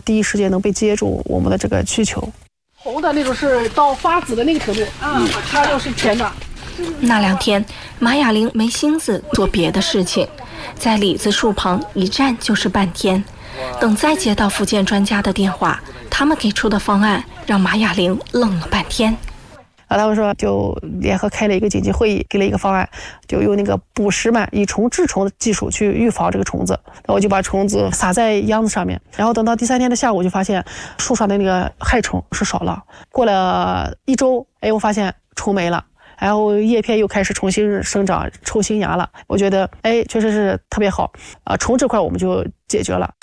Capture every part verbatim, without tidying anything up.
第一时间能被接住我们的这个需求。红的那种是到发紫的那个程度，嗯，它就是甜的。 那两天，马雅玲没心思做别的事情，在李子树旁一站就是半天。等再接到福建专家的电话，他们给出的方案让马雅玲愣了半天。 啊，他们说就联合开了一个紧急会议，给了一个方案，就用那个捕食螨以虫治虫的技术去预防这个虫子。然后我就把虫子撒在秧子上面，然后等到第三天的下午，就发现树上的那个害虫是少了。过了一周，哎，我发现虫没了。然后叶片又开始重新生长，抽新芽了。我觉得，哎，确实是特别好啊！虫这块我们就解决了。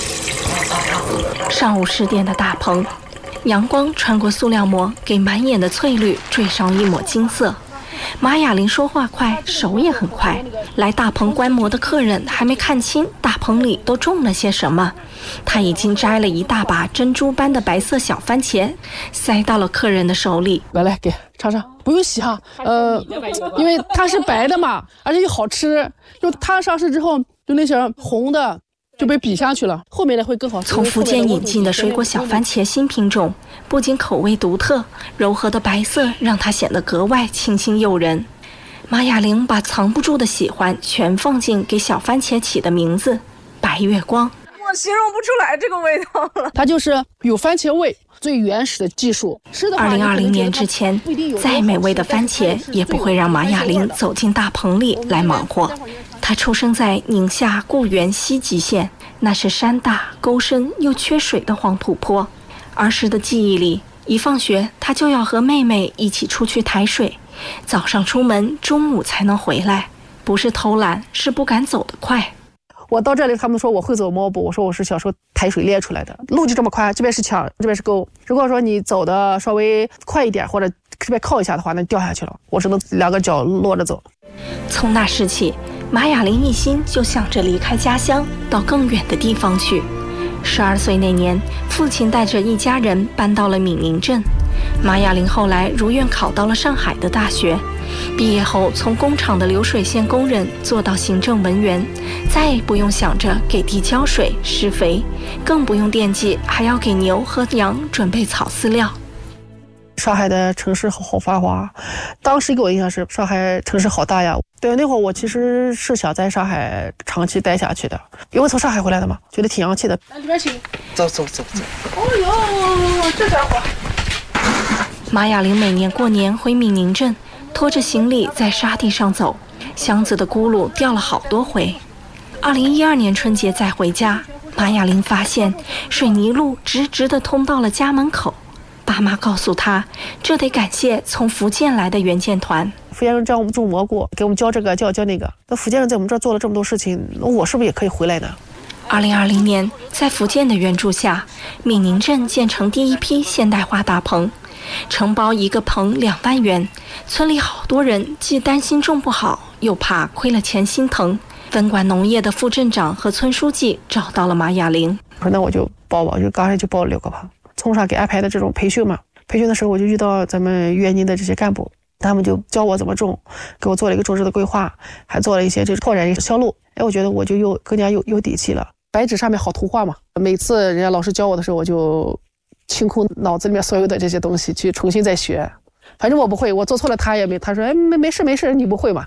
上午十点的大棚，阳光穿过塑料膜，给满眼的翠绿缀上一抹金色。马雅玲说话快，手也很快。来大棚观摩的客人还没看清大棚里都种了些什么，她已经摘了一大把珍珠般的白色小番茄，塞到了客人的手里。 来来，给尝尝，不用洗哈，呃，因为它是白的嘛，而且又好吃。就它上市之后，就那些红的就被比下去了，后面的会更好吃。 从福建引进的水果小番茄新品种，不仅口味独特，柔和的白色让它显得格外清新诱人。马雅玲把藏不住的喜欢全放进给小番茄起的名字“白月光”。 我形容不出来这个味道了。 它就是有番茄味，最原始的技术。 二零二零年之前，再美味的番茄也不会让马雅玲走进大棚里来忙活。她出生在宁夏固原西极县，那是山大沟深又缺水的黄土坡。儿时的记忆里，一放学她就要和妹妹一起出去抬水，早上出门，中午才能回来。不是偷懒，是不敢走得快。 我到这里，他们说我会走猫步，我说我是小时候抬水练出来的。路就这么宽，这边是墙，这边是沟。如果说你走的稍微快一点，或者这边靠一下的话，那掉下去了。我只能两个脚落着走。 从那时起，马雅玲一心就想着离开家乡，到更远的地方去。十二岁那年，父亲带着一家人搬到了闽宁镇。马雅玲后来如愿考到了上海的大学。毕业后，从工厂的流水线工人做到行政文员，再也不用想着给地浇水施肥，更不用惦记还要给牛和羊准备草饲料。 上海的城市好好繁华，当时给我印象是上海城市好大呀。对，那会儿我其实是想在上海长期待下去的，因为从上海回来的嘛，觉得挺洋气的。来这边请， 走走走走。 哦呦，这家伙！ 马雅玲每年过年回闽宁镇，拖着行李在沙地上走，箱子的轱辘掉了好多回。二零一二年春节再回家，马雅玲发现水泥路直直地通到了家门口。爸妈告诉她，这得感谢从福建来的援建团。 福建人教我们种蘑菇，给我们教这个教教那个。那福建人在我们这儿做了这么多事情，我是不是也可以回来呢？ 二零二零年，在福建的援助下，闽宁镇建成第一批现代化大棚。承包一个棚两万元，村里好多人既担心种不好，又怕亏了钱心疼。分管农业的副镇长和村书记找到了马雅玲， 说那我就报吧，就刚才就报了六个棚。从上给安排的这种培训嘛，培训的时候我就遇到咱们援宁的这些干部，他们就教我怎么种，给我做了一个种植的规划，还做了一些这拓展销路。哎，我觉得我就又更加有有底气了。白纸上面好图画嘛，每次人家老师教我的时候，我就清空脑子里面所有的这些东西，去重新再学。反正我不会，我做错了他也没，他说哎没没事没事，你不会嘛。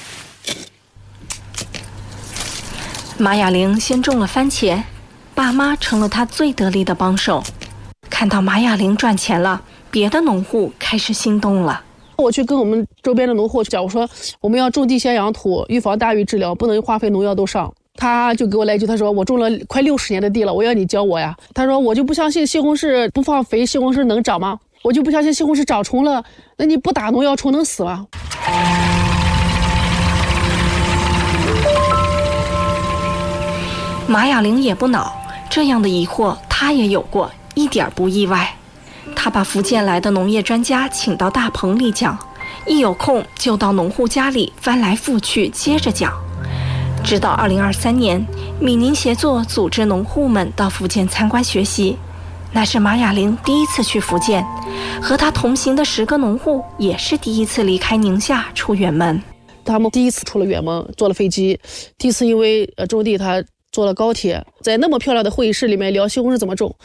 马雅玲先种了番茄，爸妈成了她最得力的帮手。看到马雅玲赚钱了，别的农户开始心动了。 我去跟我们周边的农户讲，我说我们要种地先养土，预防大雨治疗，不能化肥农药都上。他就给我来一句，他说我种了快六十年的地了，我要你教我呀。他说我就不相信西红柿不放肥西红柿能长吗？我就不相信西红柿长虫了，那你不打农药虫能死吗？ 马雅玲也不恼，这样的疑惑她也有过，一点不意外。她把福建来的农业专家请到大棚里讲，一有空就到农户家里翻来覆去接着讲。直到二零二三年，闽宁协作组织农户们到福建参观学习，那是马雅玲第一次去福建，和她同行的十个农户也是第一次离开宁夏出远门。 他们第一次出了远门，坐了飞机，第一次因为呃种地他坐了高铁，在那么漂亮的会议室里面聊西红柿怎么种。